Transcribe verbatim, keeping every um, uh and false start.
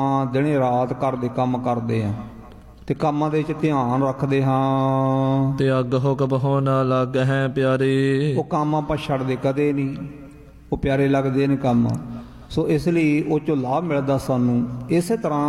ਦਿਨੇ ਰਾਤ ਘਰ ਦੇ ਕੰਮ ਕਰਦੇ ਹਾਂ ਤੇ ਕੰਮਾਂ ਦੇ ਵਿੱਚ ਧਿਆਨ ਰੱਖਦੇ ਹਾਂ, ਤਿਆਗ ਹੋ ਕਬਹੁ ਨਾ ਲਾਗਹਿ ਪਿਆਰੇ। ਉਹ ਕੰਮ ਆਪਾਂ ਛੱਡਦੇ ਕਦੇ ਨਹੀਂ, ਉਹ ਪਿਆਰੇ ਲੱਗਦੇ ਨੇ ਕੰਮ। ਸੋ ਇਸ ਲਈ ਉਹ 'ਚੋਂ ਲਾਭ ਮਿਲਦਾ ਸਾਨੂੰ। ਇਸੇ ਤਰ੍ਹਾਂ